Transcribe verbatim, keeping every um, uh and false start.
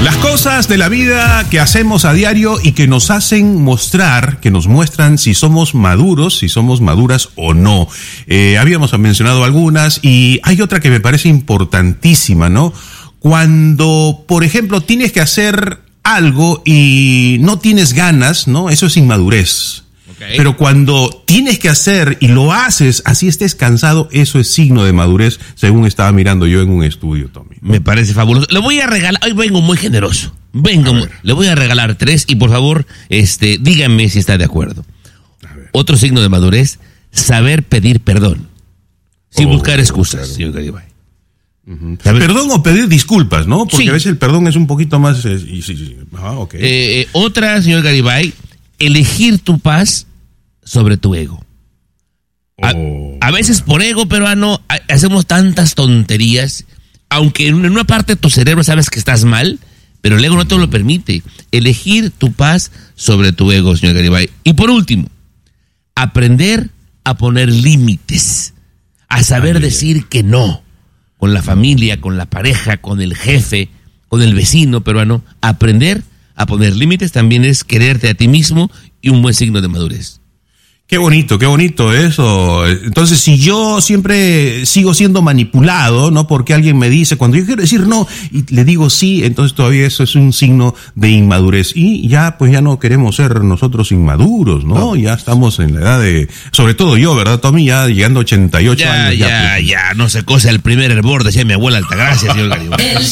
Las cosas de la vida que hacemos a diario y que nos hacen mostrar, que nos muestran si somos maduros, si somos maduras o no. Eh, habíamos mencionado algunas y hay otra que me parece importantísima, ¿no? Cuando, por ejemplo, tienes que hacer algo y no tienes ganas, ¿no? Eso es inmadurez. Okay. Pero cuando tienes que hacer y lo haces, así estés cansado, eso es signo de madurez, según estaba mirando yo en un estudio, Tommy. Me parece fabuloso. Le voy a regalar, hoy vengo muy generoso. Vengo, muy, le voy a regalar tres y por favor, este, díganme si está de acuerdo. Otro signo de madurez, saber pedir perdón. Sin oh, buscar excusas, claro. Señor Garibay. Uh-huh. Perdón o pedir disculpas, ¿no? Porque sí. A veces el perdón es un poquito más... Eh, y, sí, sí. Ah, okay. eh, otra, señor Garibay, elegir tu paz sobre tu ego. A, oh. a veces por ego peruano hacemos tantas tonterías, aunque en una parte de tu cerebro sabes que estás mal, pero el ego no te lo permite. Elegir tu paz sobre tu ego, señor Garibay. Y por último, aprender a poner límites, a saber decir que no. Con la familia, con la pareja, con el jefe, con el vecino peruano. Aprender a poner límites también es quererte a ti mismo y un buen signo de madurez. Qué bonito, qué bonito eso. Entonces, si yo siempre sigo siendo manipulado, ¿no? Porque alguien me dice, cuando yo quiero decir no y le digo sí, entonces todavía eso es un signo de inmadurez. Y ya, pues ya no queremos ser nosotros inmaduros, ¿no? no. Ya estamos en la edad de, sobre todo yo, ¿verdad, Tommy? Ya llegando a ochenta y ocho ya, años. Ya, ya, pues, ya, no se cosa el primer hervor, decía mi abuela Altagracia, señor Garibay.